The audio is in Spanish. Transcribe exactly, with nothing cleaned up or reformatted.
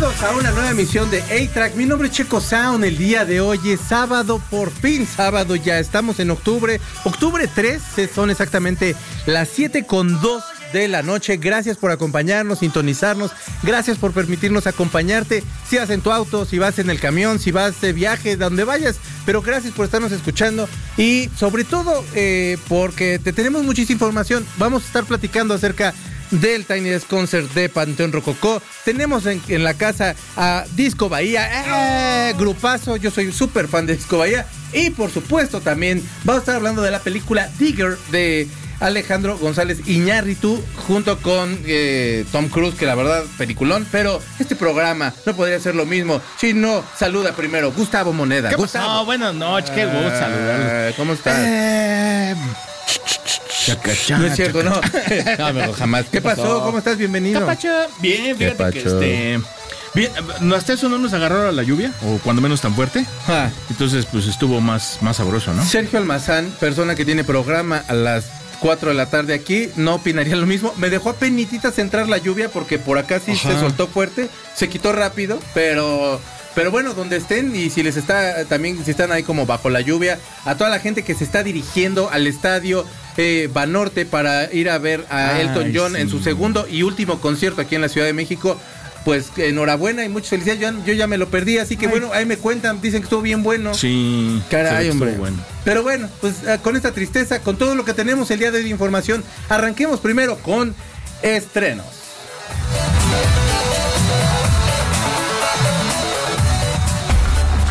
Bienvenidos a una nueva emisión de A-Track. Mi nombre es Checo Sound. El día de hoy es sábado, por fin sábado, ya estamos en octubre. Octubre tres, son exactamente las siete con dos de la noche. Gracias por acompañarnos, sintonizarnos. Gracias por permitirnos acompañarte. Si vas en tu auto, si vas en el camión, si vas de viaje, donde vayas. Pero gracias por estarnos escuchando y sobre todo eh, porque te tenemos muchísima información. Vamos a estar platicando acerca del Tiny Desk Concert de Panteón Rococó. Tenemos en, en la casa a Disco Bahía, ¡eh! Grupazo. Yo soy súper fan de Disco Bahía. Y por supuesto también vamos a estar hablando de la película Digger de Alejandro González Iñárritu junto con eh, Tom Cruise, que la verdad, peliculón. Pero este programa no podría ser lo mismo si no saluda primero Gustavo Moneda. ¿Qué Gustavo. pasó? Buenas noches, qué gusto Ah, saludarlos. ¿Cómo estás? Eh... No es cierto, no. No, pero jamás. ¿Qué pasó? ¿Cómo estás? Bienvenido. ¿Qué pacho? Bien, fíjate que pacho? este... Bien, hasta eso no nos agarró la lluvia, o cuando menos tan fuerte. Ah. Entonces, pues estuvo más, más sabroso, ¿no? Sergio Almazán, persona que tiene programa a las cuatro de la tarde aquí, no opinaría lo mismo. Me dejó a penititas entrar la lluvia porque por acá sí Ajá. se soltó fuerte, se quitó rápido, pero... Pero bueno, donde estén y si les está también, si están ahí como bajo la lluvia, a toda la gente que se está dirigiendo al estadio eh, Banorte para ir a ver a Ay, Elton John sí. en su segundo y último concierto aquí en la Ciudad de México, pues enhorabuena y muchas felicidades. Yo, yo ya me lo perdí, así que Ay. bueno, ahí me cuentan, dicen que estuvo bien bueno. Sí. Caray, sí, hombre. estuvo bueno. Pero bueno, pues eh, con esta tristeza, con todo lo que tenemos el día de hoy de información, arranquemos primero con estrenos.